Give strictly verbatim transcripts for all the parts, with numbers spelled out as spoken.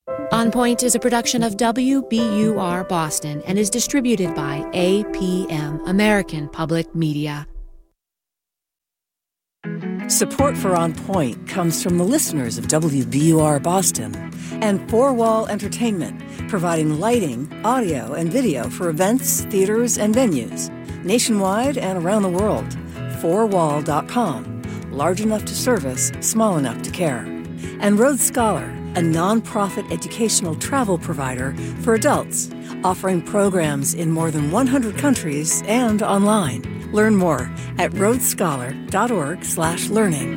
On Point is a production of W B U R Boston and is distributed by A P M, American Public Media. Support for On Point comes from the listeners of W B U R Boston and Four Wall Entertainment, providing lighting, audio, and video for events, theaters, and venues, nationwide and around the world. four wall dot com, large enough to service, small enough to care. And Rhodes Scholar, a nonprofit educational travel provider for adults, offering programs in more than one hundred countries and online. Learn more at rhodesscholar.org slash learning.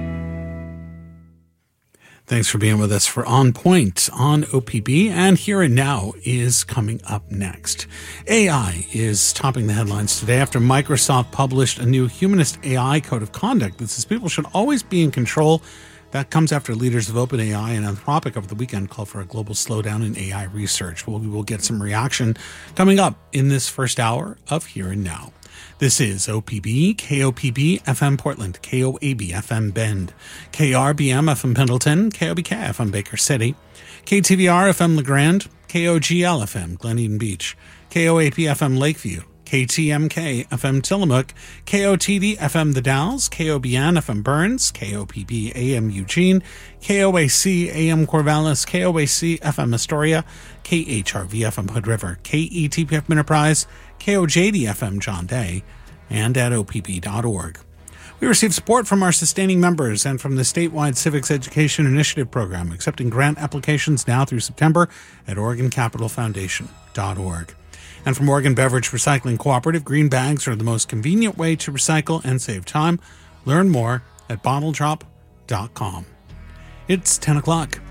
Thanks for being with us for On Point on O P B, and Here and Now is coming up next. A I is topping the headlines today after Microsoft published a new humanist A I code of conduct that says people should always be in control. That comes after leaders of OpenAI and Anthropic over the weekend called for a global slowdown in A I research. Well, we will get some reaction coming up in this first hour of Here and Now. This is O P B, K O P B F M Portland, K O A B F M Bend, K R B M F M Pendleton, K O B K F M Baker City, K T V R F M LeGrand, K O G L F M Glen Eden Beach, K O A P F M Lakeview, K T M K F M Tillamook, K O T D F M The Dalles, K O B N F M Burns, K O P B A M Eugene, K O A C A M Corvallis, K O A C F M Astoria, K H R V F M Hood River, K E T P F Enterprise, K O J D F M John Day, and at O P B dot org. We receive support from our sustaining members and from the statewide Civics Education Initiative Program, accepting grant applications now through September at Oregon Capital Foundation dot org. And from Oregon Beverage Recycling Cooperative, green bags are the most convenient way to recycle and save time. Learn more at bottle drop dot com. It's ten o'clock.